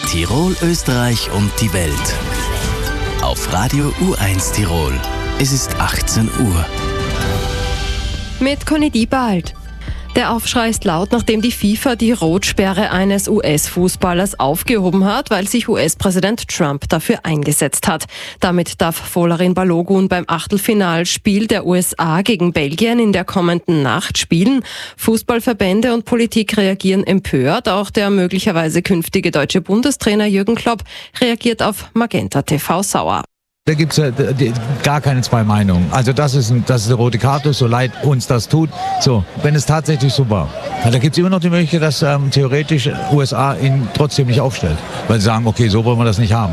Tirol, Österreich und die Welt. Auf Radio U1 Tirol. Es ist 18 Uhr. Mit Conny Diebald. Der Aufschrei ist laut, nachdem die FIFA die Rotsperre eines US-Fußballers aufgehoben hat, weil sich US-Präsident Trump dafür eingesetzt hat. Damit darf Folarin Balogun beim Achtelfinalspiel der USA gegen Belgien in der kommenden Nacht spielen. Fußballverbände und Politik reagieren empört. Auch der möglicherweise künftige deutsche Bundestrainer Jürgen Klopp reagiert auf Magenta TV sauer. Da gibt es gar keine zwei Meinungen. Also das ist eine rote Karte, so leid uns das tut. So, wenn es tatsächlich so war. Da gibt es immer noch die Möglichkeit, dass theoretisch USA ihn trotzdem nicht aufstellt. Weil sie sagen, okay, so wollen wir das nicht haben.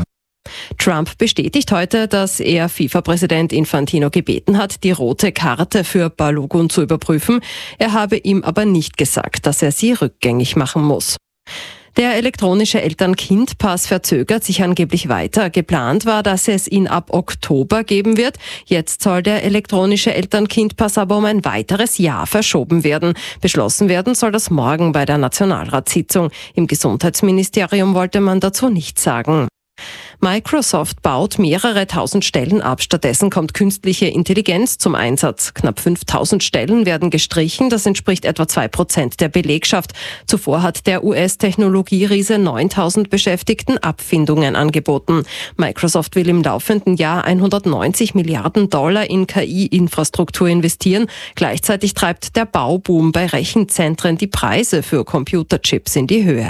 Trump bestätigt heute, dass er FIFA-Präsident Infantino gebeten hat, die rote Karte für Balogun zu überprüfen. Er habe ihm aber nicht gesagt, dass er sie rückgängig machen muss. Der elektronische Eltern-Kind-Pass verzögert sich angeblich weiter. Geplant war, dass es ihn ab Oktober geben wird. Jetzt soll der elektronische Eltern-Kind-Pass aber um ein weiteres Jahr verschoben werden. Beschlossen werden soll das morgen bei der Nationalratssitzung. Im Gesundheitsministerium wollte man dazu nichts sagen. Microsoft baut mehrere tausend Stellen ab. Stattdessen kommt künstliche Intelligenz zum Einsatz. Knapp 5000 Stellen werden gestrichen. Das entspricht etwa 2% der Belegschaft. Zuvor hat der US-Technologieriese 9000 Beschäftigten Abfindungen angeboten. Microsoft will im laufenden Jahr $190 Milliarden in KI-Infrastruktur investieren. Gleichzeitig treibt der Bauboom bei Rechenzentren die Preise für Computerchips in die Höhe.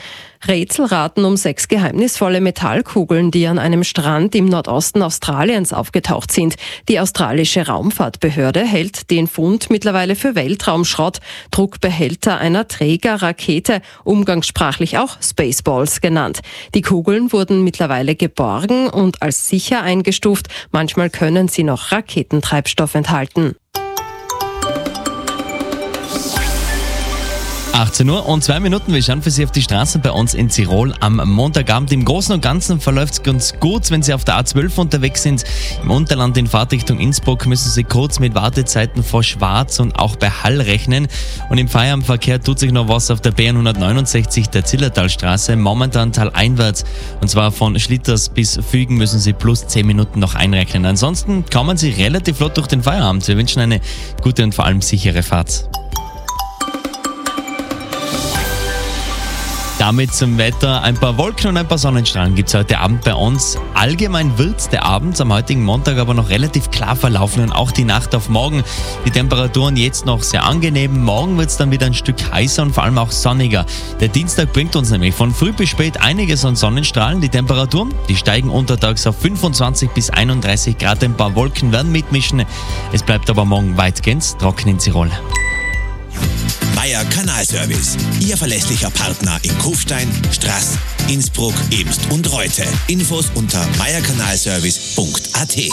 Rätselraten um 6 geheimnisvolle Metallkugeln, die an einem Strand im Nordosten Australiens aufgetaucht sind. Die australische Raumfahrtbehörde hält den Fund mittlerweile für Weltraumschrott, Druckbehälter einer Trägerrakete, umgangssprachlich auch Spaceballs genannt. Die Kugeln wurden mittlerweile geborgen und als sicher eingestuft. Manchmal können sie noch Raketentreibstoff enthalten. 18 Uhr und 2 Minuten. Wir schauen für Sie auf die Straßen bei uns in Tirol am Montagabend. Im Großen und Ganzen verläuft es ganz gut, wenn Sie auf der A12 unterwegs sind. Im Unterland in Fahrtrichtung Innsbruck müssen Sie kurz mit Wartezeiten vor Schwarz und auch bei Hall rechnen. Und im Feierabendverkehr tut sich noch was auf der B169 der Zillertalstraße. Momentan taleinwärts. Und zwar von Schlitters bis Fügen müssen Sie plus 10 Minuten noch einrechnen. Ansonsten kommen Sie relativ flott durch den Feierabend. Wir wünschen eine gute und vor allem sichere Fahrt. Damit zum Wetter. Ein paar Wolken und ein paar Sonnenstrahlen gibt es heute Abend bei uns. Allgemein wird der Abend am heutigen Montag aber noch relativ klar verlaufen und auch die Nacht auf morgen. Die Temperaturen jetzt noch sehr angenehm. Morgen wird es dann wieder ein Stück heißer und vor allem auch sonniger. Der Dienstag bringt uns nämlich von früh bis spät einiges an Sonnenstrahlen. Die Temperaturen, die steigen untertags auf 25 bis 31 Grad. Ein paar Wolken werden mitmischen. Es bleibt aber morgen weitgehend trocken in Tirol. Meier Kanalservice. Ihr verlässlicher Partner in Kufstein, Straß, Innsbruck, Emst und Reute. Infos unter meierkanalservice.at.